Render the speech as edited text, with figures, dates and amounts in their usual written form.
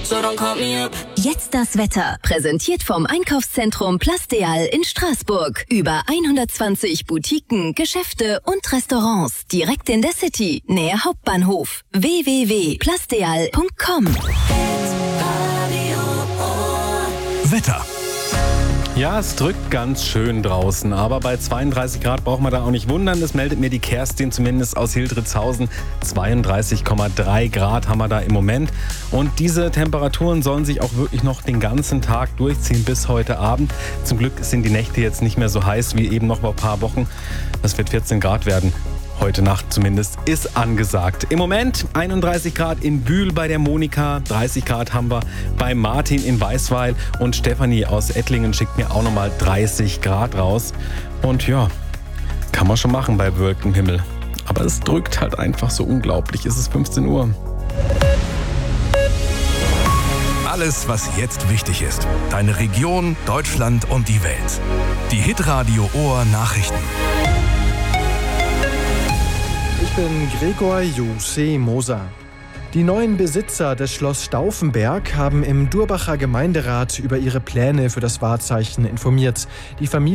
so don't call me up. Jetzt das Wetter. Präsentiert vom Einkaufszentrum Plasteal in Straßburg. Über 120 Boutiquen, Geschäfte und Restaurants. Direkt in der City, nähe Hauptbahnhof. www.plasteal.com. Wetter. Ja, es drückt ganz schön draußen, aber bei 32 Grad braucht man da auch nicht wundern. Das meldet mir die Kerstin zumindest aus Hildritzhausen. 32,3 Grad haben wir da im Moment. Und diese Temperaturen sollen sich auch wirklich noch den ganzen Tag durchziehen bis heute Abend. Zum Glück sind die Nächte jetzt nicht mehr so heiß wie eben noch vor ein paar Wochen. Das wird 14 Grad werden. Heute Nacht zumindest ist angesagt. Im Moment 31 Grad in Bühl bei der Monika, 30 Grad haben wir bei Martin in Weißweil und Stefanie aus Ettlingen schickt mir auch nochmal 30 Grad raus. Und ja, kann man schon machen bei bewölktem Himmel. Aber es drückt halt einfach so unglaublich. Es ist 15 Uhr. Alles, was jetzt wichtig ist. Deine Region, Deutschland und die Welt. Die Hitradio Ohr Nachrichten. Ich bin Gregor Jose Moser. Die neuen Besitzer des Schloss Stauffenberg haben im Durbacher Gemeinderat über ihre Pläne für das Wahrzeichen informiert. Die Familie